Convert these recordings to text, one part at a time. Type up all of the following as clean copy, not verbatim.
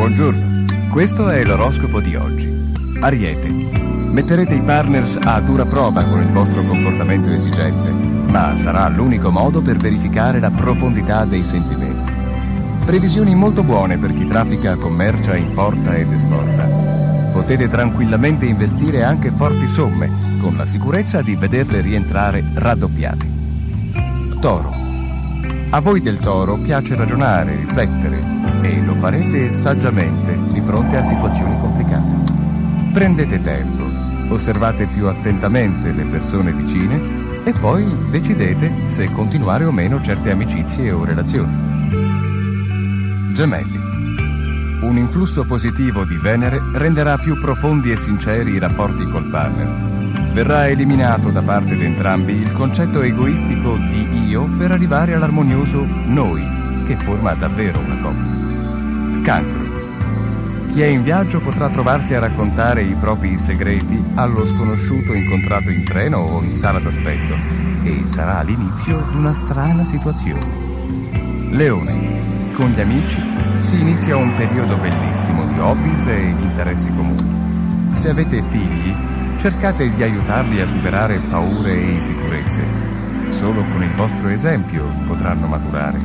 Buongiorno, questo è l'oroscopo di oggi. Ariete, metterete i partners a dura prova con il vostro comportamento esigente, ma sarà l'unico modo per verificare la profondità dei sentimenti. Previsioni molto buone per chi traffica, commercia, importa ed esporta. Potete tranquillamente investire anche forti somme, con la sicurezza di vederle rientrare raddoppiate. Toro, a voi del Toro piace ragionare, riflettere e lo farete saggiamente di fronte a situazioni complicate. Prendete tempo, osservate più attentamente le persone vicine e poi decidete se continuare o meno certe amicizie o relazioni. Gemelli, un influsso positivo di Venere renderà più profondi e sinceri i rapporti col partner. Verrà eliminato da parte di entrambi il concetto egoistico di io per arrivare all'armonioso noi, che forma davvero una coppia. Cancro. Chi è in viaggio potrà trovarsi a raccontare i propri segreti allo sconosciuto incontrato in treno o in sala d'aspetto e sarà l'inizio di una strana situazione. Leone. Con gli amici si inizia un periodo bellissimo di hobbies e interessi comuni. Se avete figli, cercate di aiutarli a superare paure e insicurezze. Solo con il vostro esempio potranno maturare.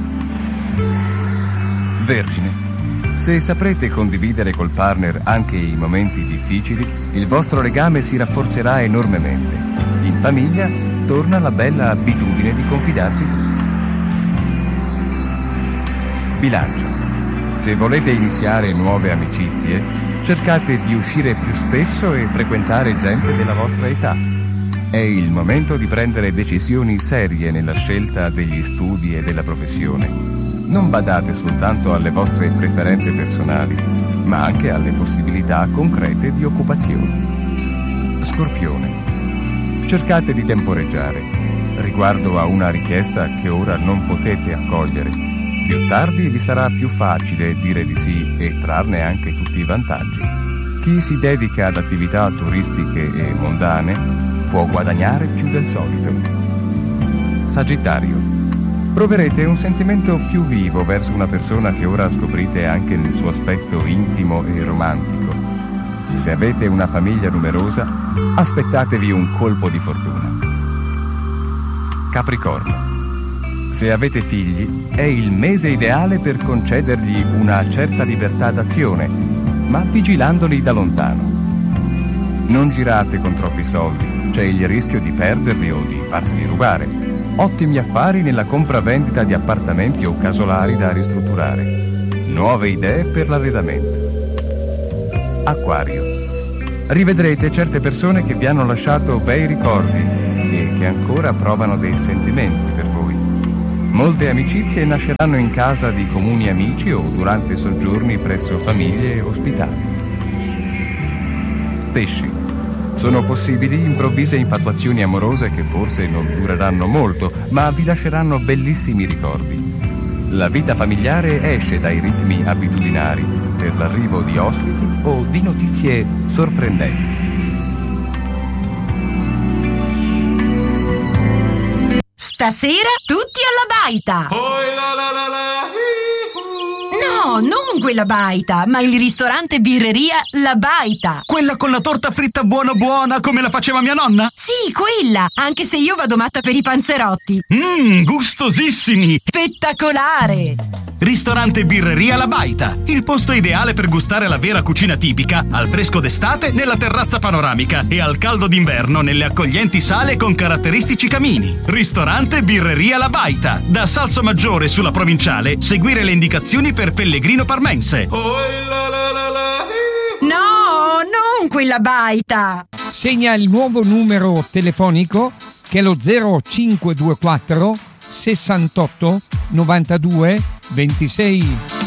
Vergine. Se saprete condividere col partner anche i momenti difficili, il vostro legame si rafforzerà enormemente. In famiglia torna la bella abitudine di confidarsi tutti. Bilancia. Se volete iniziare nuove amicizie, cercate di uscire più spesso e frequentare gente della vostra età. È il momento di prendere decisioni serie nella scelta degli studi e della professione. Non badate soltanto alle vostre preferenze personali, ma anche alle possibilità concrete di occupazione. Scorpione. Cercate di temporeggiare riguardo a una richiesta che ora non potete accogliere. Più tardi vi sarà più facile dire di sì e trarne anche tutti i vantaggi. Chi si dedica ad attività turistiche e mondane può guadagnare più del solito. Sagittario. Proverete un sentimento più vivo verso una persona che ora scoprite anche nel suo aspetto intimo e romantico. Se avete una famiglia numerosa, aspettatevi un colpo di fortuna. Capricorno. Se avete figli, è il mese ideale per concedergli una certa libertà d'azione, ma vigilandoli da lontano. Non girate con troppi soldi, c'è il rischio di perderli o di farseli rubare. Ottimi affari nella compravendita di appartamenti o casolari da ristrutturare. Nuove idee per l'arredamento. Acquario. Rivedrete certe persone che vi hanno lasciato bei ricordi e che ancora provano dei sentimenti per voi. Molte amicizie nasceranno in casa di comuni amici o durante soggiorni presso famiglie ospitali. Pesci. Sono possibili improvvise infatuazioni amorose che forse non dureranno molto, ma vi lasceranno bellissimi ricordi. La vita familiare esce dai ritmi abitudinari per l'arrivo di ospiti o di notizie sorprendenti. Stasera tutti alla baita! Oi la la la la! No, non quella baita, ma il ristorante birreria La Baita. Quella con la torta fritta buona buona come la faceva mia nonna? Sì, quella, anche se io vado matta per i panzerotti. Gustosissimi! Spettacolare! Ristorante birreria La Baita, il posto ideale per gustare la vera cucina tipica, al fresco d'estate nella terrazza panoramica e al caldo d'inverno nelle accoglienti sale con caratteristici camini. Ristorante birreria La Baita, da Salso Maggiore sulla provinciale, seguire le indicazioni per Pellegrino Parmense. No, non quella baita! Segna il nuovo numero telefonico che è lo 0524 68 92 26.